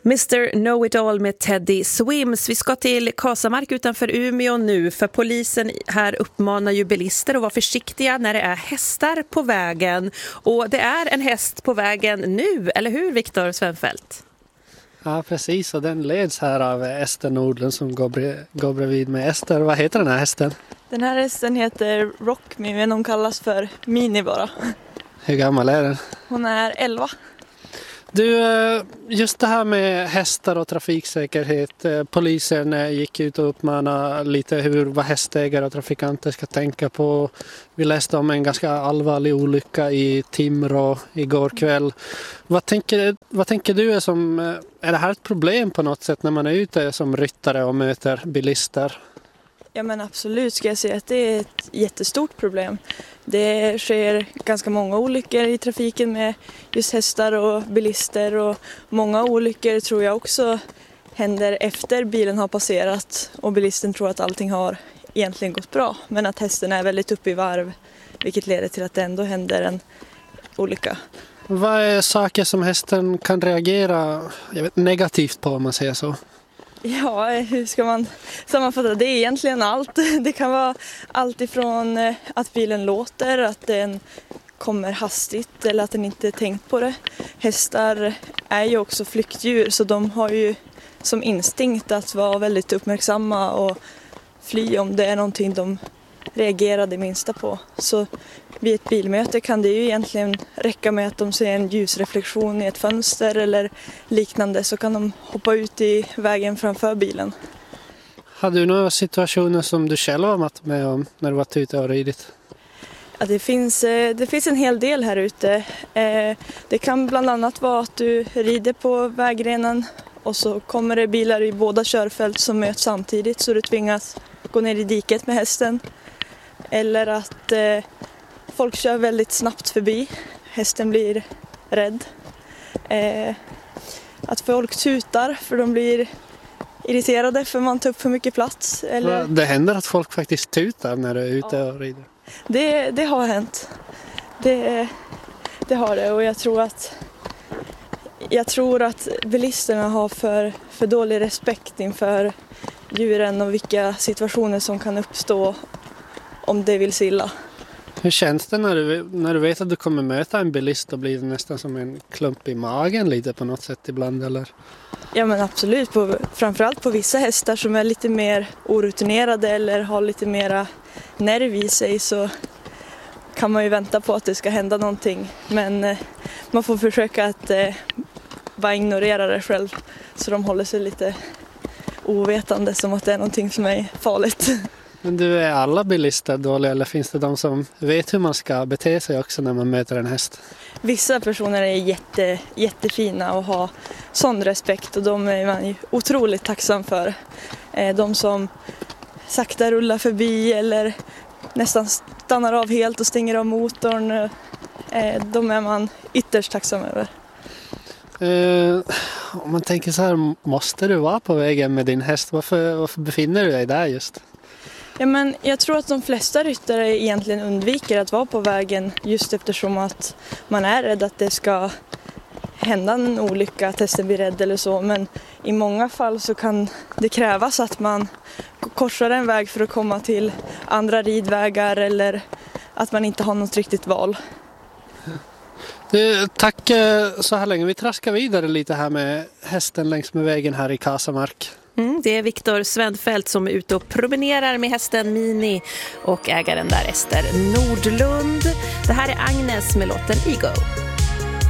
Mr. Know-It-All med Teddy Swims. Vi ska till Casamark utanför Umeå nu, för polisen här uppmanar ju bilister att vara försiktiga när det är hästar på vägen. Och det är en häst på vägen nu, eller hur Viktor Svenfeldt? Ja, precis. Och den leds här av Ester Nordlund som går bredvid med Ester. Vad heter den här hästen? Den här hästen heter Rockme, men hon kallas för Mini bara. Hur gammal är den? Hon är 11. Du, just det här med hästar och trafiksäkerhet. Polisen gick ut och uppmanade lite vad hästägare och trafikanter ska tänka på. Vi läste om en ganska allvarlig olycka i Timrå igår kväll. Vad tänker du är det här ett problem på något sätt när man är ute som ryttare och möter bilister? Ja, men absolut ska jag säga att det är ett jättestort problem. Det sker ganska många olyckor i trafiken med just hästar och bilister, och många olyckor tror jag också händer efter bilen har passerat och bilisten tror att allting har egentligen gått bra, men att hästen är väldigt uppe i varv, vilket leder till att det ändå händer en olycka. Vad är saker som hästen kan reagera negativt på, om man säger så? Ja, hur ska man sammanfatta? Det är egentligen allt. Det kan vara allt ifrån att bilen låter, att den kommer hastigt eller att den inte är tänkt på det. Hästar är ju också flyktdjur, så de har ju som instinkt att vara väldigt uppmärksamma och fly om det är någonting de reagerar det minsta på. Så vid ett bilmöte kan det ju egentligen räcka med att de ser en ljusreflektion i ett fönster eller liknande, så kan de hoppa ut i vägen framför bilen. Hade du några situationer som du själv har varit med om när du varit ute och ridit? Ja, det finns en hel del här ute. Det kan bland annat vara att du rider på vägrenen och så kommer det bilar i båda körfält som möts samtidigt, så du tvingas gå ner i diket med hästen. Eller att folk kör väldigt snabbt förbi. Hästen blir rädd. Att folk tutar för de blir irriterade för man tar upp för mycket plats. Eller... Det händer att folk faktiskt tutar när du är ute och rider? Det har hänt. Det har det, och jag tror att bilisterna har för dålig respekt inför djuren och vilka situationer som kan uppstå om det vill silla. Hur känns det när du vet att du kommer möta en bilist, och blir det nästan som en klump i magen lite på något sätt ibland, eller? Ja, men absolut. Framförallt på vissa hästar som är lite mer orutinerade eller har lite mera nerv i sig, så kan man ju vänta på att det ska hända någonting. Men man får försöka att bara ignorera det själv, så de håller sig lite ovetande som att det är någonting som är farligt. Men du, är alla bilister dåliga, eller finns det de som vet hur man ska bete sig också när man möter en häst? Vissa personer är jättefina och har sån respekt, och de är man ju otroligt tacksam för. De som sakta rullar förbi eller nästan stannar av helt och stänger av motorn, de är man ytterst tacksam över. Om man tänker så här, måste du vara på vägen med din häst? Varför befinner du dig där just? Ja, men jag tror att de flesta ryttare egentligen undviker att vara på vägen, just eftersom att man är rädd att det ska hända en olycka, att hästen blir rädd eller så. Men i många fall så kan det krävas att man korsar en väg för att komma till andra ridvägar, eller att man inte har något riktigt val. Tack så här länge. Vi traskar vidare lite här med hästen längs med vägen här i Casamark. Det är Viktor Svenfeldt som är ute och promenerar med hästen Mini, och ägaren där Ester Nordlund. Det här är Agnes med låten Ego.